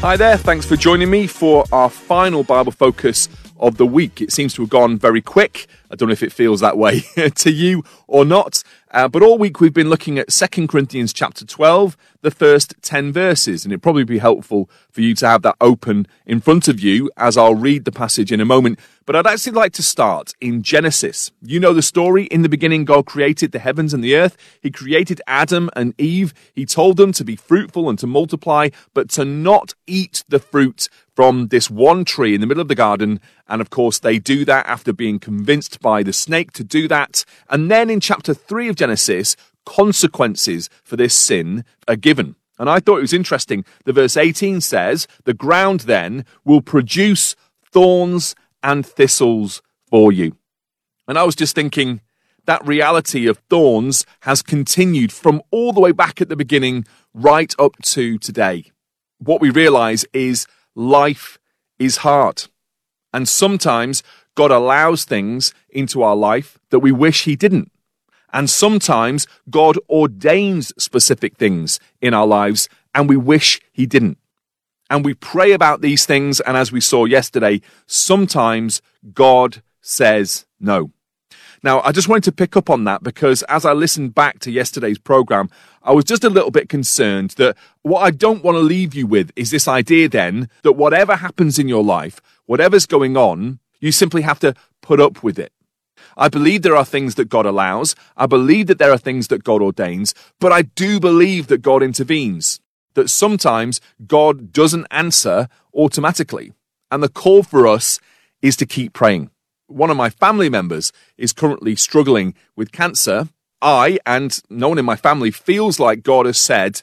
Hi there, thanks for joining me for our final Bible focus of the week. It seems to have gone very quick. I don't know if it feels that way to you or not, but all week we've been looking at 2 Corinthians chapter 12, the first 10 verses, and it'd probably be helpful for you to have that open in front of you as I'll read the passage in a moment. But I'd actually like to start in Genesis. You know the story. In the beginning, God created the heavens and the earth. He created Adam and Eve. He told them to be fruitful and to multiply, but to not eat the fruit from this one tree in the middle of the garden. And of course, they do that after being convinced by the snake to do that. And then in chapter 3 of Genesis, consequences for this sin are given. And I thought it was interesting. The verse 18 says, the ground then will produce thorns and thistles for you. And I was just thinking that reality of thorns has continued from all the way back at the beginning right up to today. What we realize is life is hard. And sometimes God allows things into our life that we wish he didn't. And sometimes God ordains specific things in our lives and we wish he didn't. And we pray about these things, and as we saw yesterday, sometimes God says no. Now, I just wanted to pick up on that because as I listened back to yesterday's program, I was just a little bit concerned that what I don't want to leave you with is this idea then that whatever happens in your life, whatever's going on, you simply have to put up with it. I believe there are things that God allows. I believe that there are things that God ordains, but I do believe that God intervenes, that sometimes God doesn't answer automatically. And the call for us is to keep praying. One of my family members is currently struggling with cancer. I, and no one in my family, feels like God has said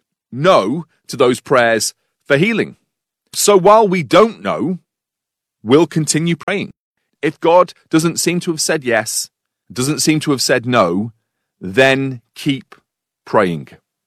no to those prayers for healing. So while we don't know, we'll continue praying. If God doesn't seem to have said yes, doesn't seem to have said no, then keep praying.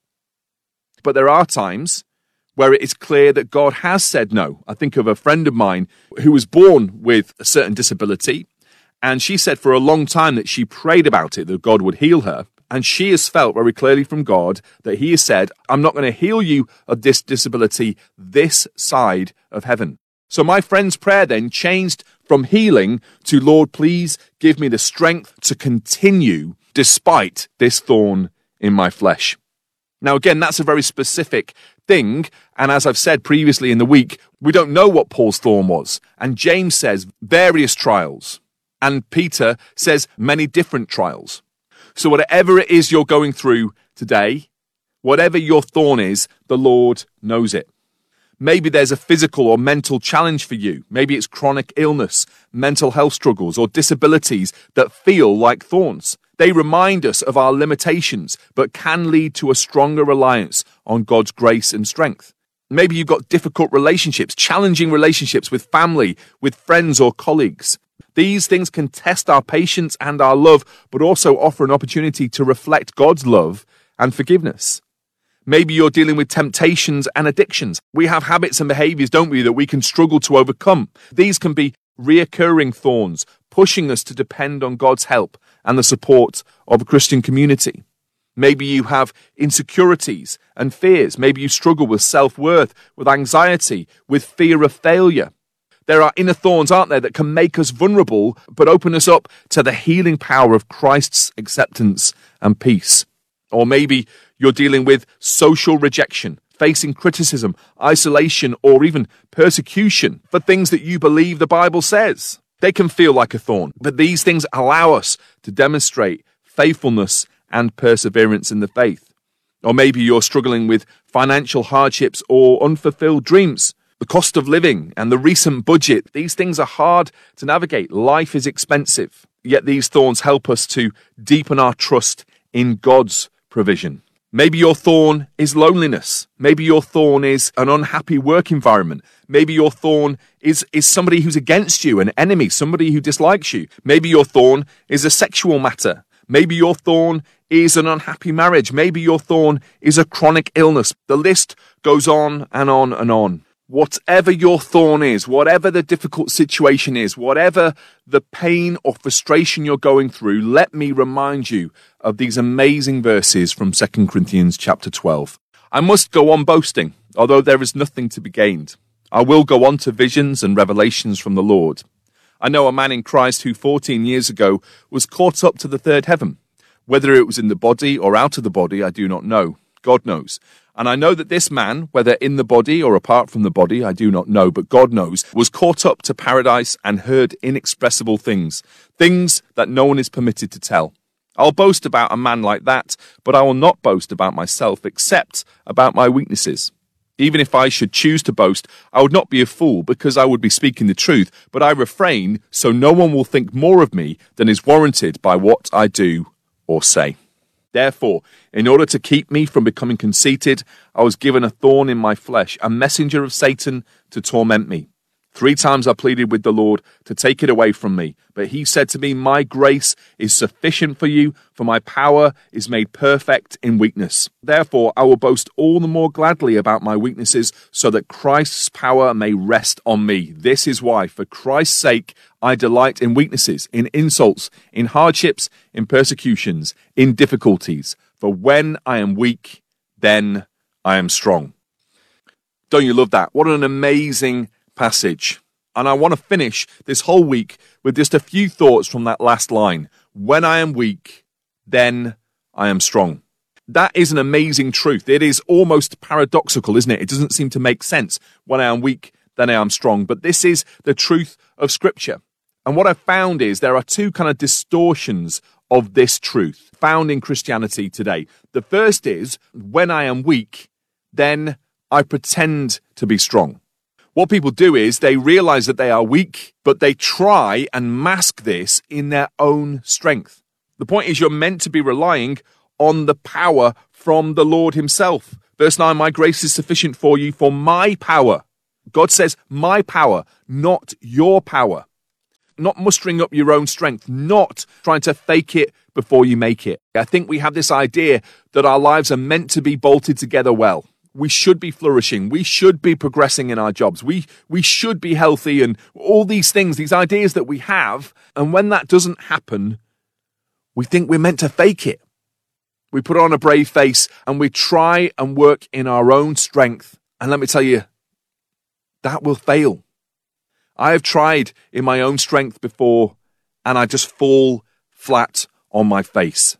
But there are times where it is clear that God has said no. I think of a friend of mine who was born with a certain disability, and she said for a long time that she prayed about it, that God would heal her. And she has felt very clearly from God that he has said, I'm not going to heal you of this disability this side of heaven. So my friend's prayer then changed from healing to, Lord, please give me the strength to continue despite this thorn in my flesh. Now, again, that's a very specific thing. And as I've said previously in the week, we don't know what Paul's thorn was. And James says various trials. And Peter says many different trials. So whatever it is you're going through today, whatever your thorn is, the Lord knows it. Maybe there's a physical or mental challenge for you. Maybe it's chronic illness, mental health struggles, or disabilities that feel like thorns. They remind us of our limitations, but can lead to a stronger reliance on God's grace and strength. Maybe you've got difficult relationships, challenging relationships with family, with friends or colleagues. These things can test our patience and our love, but also offer an opportunity to reflect God's love and forgiveness. Maybe you're dealing with temptations and addictions. We have habits and behaviors, don't we, that we can struggle to overcome. These can be reoccurring thorns, pushing us to depend on God's help and the support of a Christian community. Maybe you have insecurities and fears. Maybe you struggle with self-worth, with anxiety, with fear of failure. There are inner thorns, aren't there, that can make us vulnerable, but open us up to the healing power of Christ's acceptance and peace. Or maybe you're dealing with social rejection, facing criticism, isolation, or even persecution for things that you believe the Bible says. They can feel like a thorn, but these things allow us to demonstrate faithfulness and perseverance in the faith. Or maybe you're struggling with financial hardships or unfulfilled dreams. The cost of living and the recent budget, these things are hard to navigate. Life is expensive, yet these thorns help us to deepen our trust in God's provision. Maybe your thorn is loneliness. Maybe your thorn is an unhappy work environment. Maybe your thorn is somebody who's against you, an enemy, somebody who dislikes you. Maybe your thorn is a sexual matter. Maybe your thorn is an unhappy marriage. Maybe your thorn is a chronic illness. The list goes on and on and on. Whatever your thorn is, whatever the difficult situation is, whatever the pain or frustration you're going through, let me remind you of these amazing verses from 2 Corinthians chapter 12. I must go on boasting, although there is nothing to be gained. I will go on to visions and revelations from the Lord. I know a man in Christ who 14 years ago was caught up to the third heaven. Whether it was in the body or out of the body, I do not know. God knows. And I know that this man, whether in the body or apart from the body, I do not know, but God knows, was caught up to paradise and heard inexpressible things, things that no one is permitted to tell. I'll boast about a man like that, but I will not boast about myself except about my weaknesses. Even if I should choose to boast, I would not be a fool because I would be speaking the truth, but I refrain so no one will think more of me than is warranted by what I do or say. Therefore, in order to keep me from becoming conceited, I was given a thorn in my flesh, a messenger of Satan to torment me. 3 times I pleaded with the Lord to take it away from me, but he said to me, my grace is sufficient for you, for my power is made perfect in weakness. Therefore, I will boast all the more gladly about my weaknesses, so that Christ's power may rest on me. This is why, for Christ's sake, I delight in weaknesses, in insults, in hardships, in persecutions, in difficulties. For when I am weak, then I am strong. Don't you love that? What an amazing passage. And I want to finish this whole week with just a few thoughts from that last line. When I am weak, then I am strong. That is an amazing truth. It is almost paradoxical, isn't it? It doesn't seem to make sense. When I am weak, then I am strong. But this is the truth of Scripture. And what I've found is there are 2 kind of distortions of this truth found in Christianity today. The first is, when I am weak, then I pretend to be strong. What people do is they realize that they are weak, but they try and mask this in their own strength. The point is, you're meant to be relying on the power from the Lord himself. Verse 9, my grace is sufficient for you, for my power. God says, my power, not your power. Not mustering up your own strength, not trying to fake it before you make it. I think we have this idea that our lives are meant to be bolted together well. We should be flourishing. We should be progressing in our jobs. We should be healthy, and all these things, these ideas that we have. And when that doesn't happen, we think we're meant to fake it. We put on a brave face and we try and work in our own strength. And let me tell you, that will fail. I have tried in my own strength before, and I just fall flat on my face.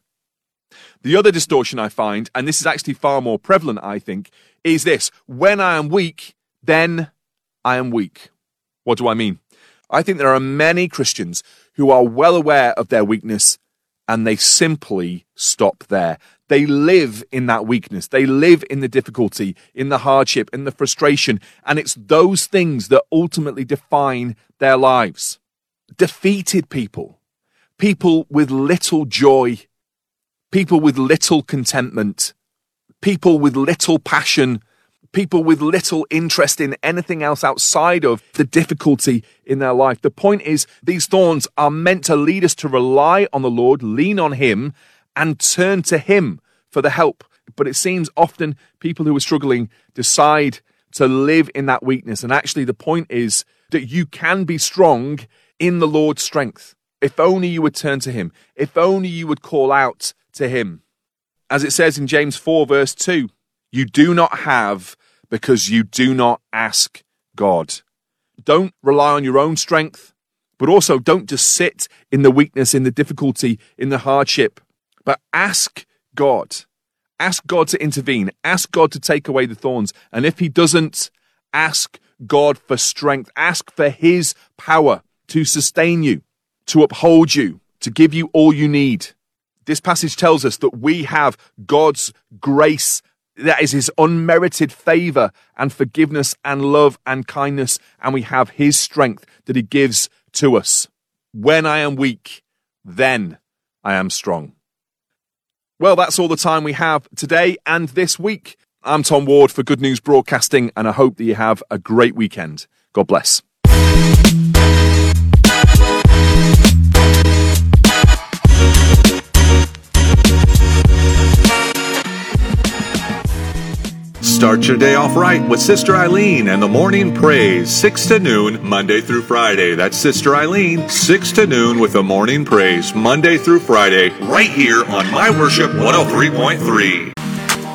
The other distortion I find, and this is actually far more prevalent, I think, is this. When I am weak, then I am weak. What do I mean? I think there are many Christians who are well aware of their weakness, and they simply stop there. They live in that weakness. They live in the difficulty, in the hardship, in the frustration, and it's those things that ultimately define their lives. Defeated people, people with little joy, people with little contentment, people with little passion, people with little interest in anything else outside of the difficulty in their life. The point is, these thorns are meant to lead us to rely on the Lord, lean on him, and turn to him for the help. But it seems often people who are struggling decide to live in that weakness. And actually, the point is that you can be strong in the Lord's strength. If only you would turn to him. If only you would call out to him. As it says in James 4 verse 2, you do not have because you do not ask God. Don't rely on your own strength, but also don't just sit in the weakness, in the difficulty, in the hardship, but ask God. Ask God to intervene. Ask God to take away the thorns. And if he doesn't, ask God for strength. Ask for his power to sustain you, to uphold you, to give you all you need. This passage tells us that we have God's grace, that is his unmerited favor and forgiveness and love and kindness, and we have his strength that he gives to us. When I am weak, then I am strong. Well, that's all the time we have today and this week. I'm Tom Ward for Good News Broadcasting, and I hope that you have a great weekend. God bless. Start your day off right with Sister Eileen and the Morning Praise, 6 to noon, Monday through Friday. That's Sister Eileen, 6 to noon with the Morning Praise, Monday through Friday, right here on My Worship 103.3.